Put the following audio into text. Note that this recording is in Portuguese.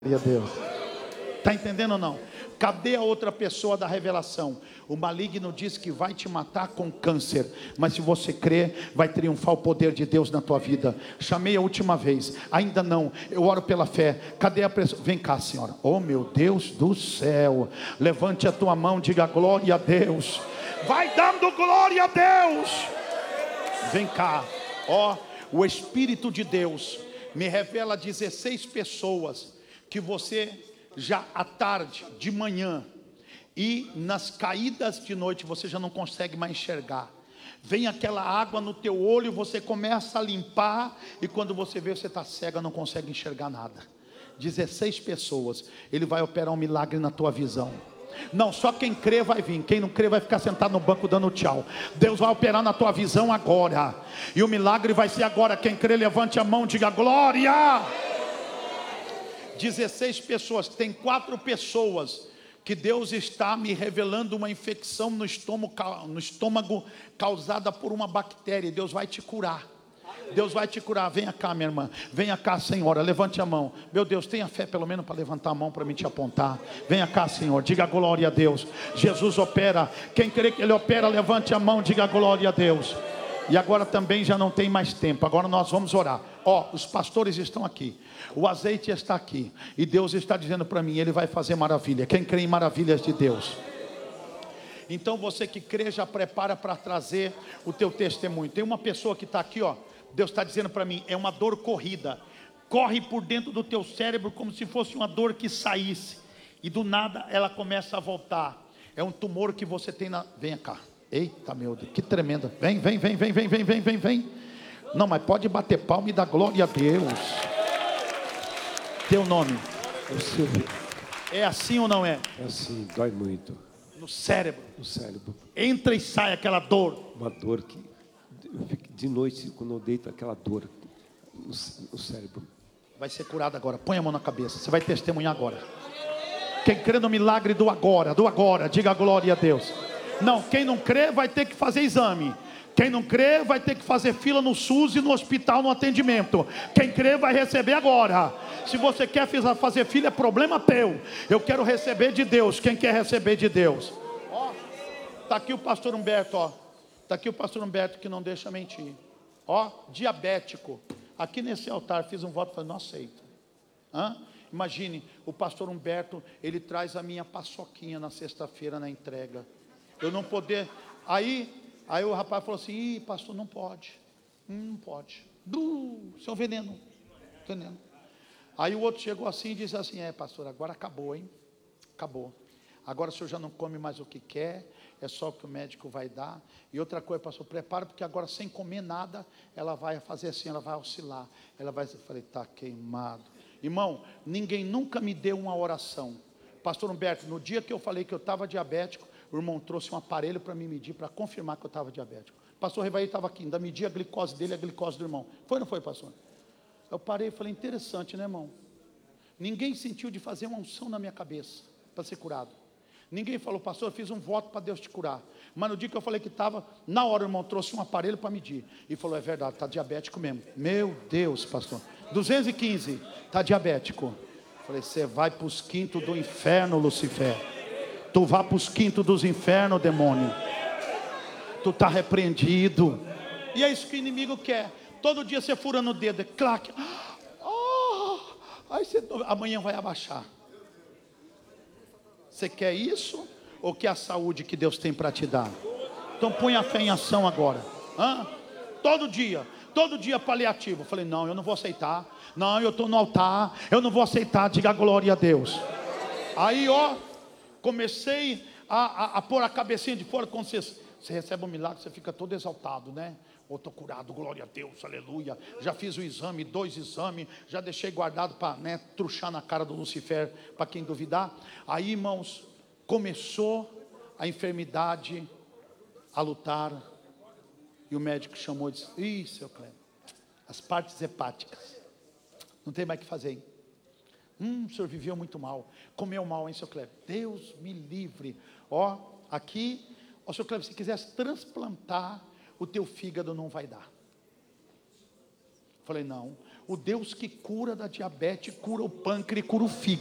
Glória a Deus. Está entendendo ou não? Cadê a outra pessoa da revelação? O maligno diz que vai te matar com câncer, mas se você crer, vai triunfar o poder de Deus na tua vida. Chamei a última vez, ainda não, eu oro pela fé. Cadê a pessoa? Vem cá, senhora. Oh meu Deus do céu, levante a tua mão, diga glória a Deus. Vai dando glória a Deus. Vem cá, ó, o Espírito de Deus me revela 16 pessoas que você já à tarde, de manhã e nas caídas de noite você já não consegue mais enxergar. Vem aquela água no teu olho, você começa a limpar e quando você vê, você está cega, não consegue enxergar nada. 16 pessoas, ele vai operar um milagre na tua visão. Não, só quem crê vai vir, quem não crê vai ficar sentado no banco dando tchau. Deus vai operar na tua visão agora, e o milagre vai ser agora. Quem crê, levante a mão, diga glória. 16 pessoas, tem 4 pessoas que Deus está me revelando uma infecção no estômago causada por uma bactéria, e Deus vai te curar. Deus vai te curar. Venha cá, minha irmã, venha cá, senhora, levante a mão. Meu Deus, tenha fé pelo menos para levantar a mão para mim te apontar. Venha cá, Senhor, diga glória a Deus. Jesus opera, quem crê que Ele opera, levante a mão, diga glória a Deus. E agora também já não tem mais tempo, agora nós vamos orar. Ó, os pastores estão aqui, o azeite está aqui, e Deus está dizendo para mim, Ele vai fazer maravilha. Quem crê em maravilhas de Deus? Então você que crê, já prepara para trazer o teu testemunho. Tem uma pessoa que está aqui, ó, Deus está dizendo para mim, é uma dor corrida, corre por dentro do teu cérebro como se fosse uma dor que saísse, e do nada ela começa a voltar. É um tumor que você tem na... Venha cá. Eita meu Deus, que tremenda. Vem. Não, mas pode bater palma e dar glória a Deus. Teu nome? É Silvio. É assim ou não é? É assim, dói muito. No cérebro. No cérebro. Entra e sai aquela dor. Uma dor que eu fico de noite, quando eu deito, aquela dor no cérebro. Vai ser curado agora. Põe a mão na cabeça. Você vai testemunhar agora. Quem crê no milagre do agora, diga glória a Deus. Não, quem não crê vai ter que fazer exame. Quem não crê vai ter que fazer fila no SUS e no hospital, no atendimento. Quem crê vai receber agora. Se você quer fazer fila, é problema teu. Eu quero receber de Deus. Quem quer receber de Deus? Ó, tá aqui o pastor Humberto, ó. Tá aqui o pastor Humberto que não deixa mentir. Ó, diabético. Aqui nesse altar fiz um voto, falei, não aceito. Imagine, o pastor Humberto, ele traz a minha paçoquinha na sexta-feira na entrega. Eu não poder. Aí o rapaz falou assim, ih, pastor, não pode. Não pode. Seu veneno. Aí o outro chegou assim e disse assim, pastor, agora acabou, hein? Acabou. Agora o senhor já não come mais o que quer, é só o que o médico vai dar. E outra coisa, pastor, prepara, porque agora sem comer nada, ela vai fazer assim, ela vai oscilar. Ela vai, eu falei, está queimado. Irmão, ninguém nunca me deu uma oração. Pastor Humberto, no dia que eu falei que eu estava diabético, o irmão trouxe um aparelho para me medir, para confirmar que eu estava diabético. Pastor Revaí estava aqui, ainda media a glicose dele e a glicose do irmão. Foi ou não foi, pastor? Eu parei e falei, interessante, né, irmão? Ninguém sentiu de fazer uma unção na minha cabeça, para ser curado. Ninguém falou, pastor, eu fiz um voto para Deus te curar. Mas no dia que eu falei que estava, na hora o irmão trouxe um aparelho para medir. E falou, é verdade, está diabético mesmo. Meu Deus, pastor. 215, está diabético. Falei, você vai para os quintos do inferno, Lucifer. Tu vai para os quintos dos infernos, demônio. Tu está repreendido. E é isso que o inimigo quer. Todo dia você fura no dedo, claque. Aí você, amanhã vai abaixar. Você quer isso? Ou quer a saúde que Deus tem para te dar? Então põe a fé em ação agora. Todo dia paliativo. Eu falei, não, eu não vou aceitar. Não, eu estou no altar, eu não vou aceitar. Diga glória a Deus. Aí, ó, comecei a pôr a cabecinha de fora. Quando você recebe um milagre, você fica todo exaltado, né? Estou curado, glória a Deus, aleluia. Já fiz um exame, 2 exames, já deixei guardado para, né, truxar na cara do Lucifer, para quem duvidar. Aí, irmãos, começou a enfermidade a lutar. E o médico chamou e disse, ih, seu Cleber, as partes hepáticas, não tem mais o que fazer, hein? O senhor viveu muito mal, comeu mal, hein, seu Cleber? Deus me livre. Ó, aqui, ó, seu Cleber, se quisesse transplantar o teu fígado, não vai dar. Falei, não, o Deus que cura da diabetes, cura o pâncreas e cura o fígado.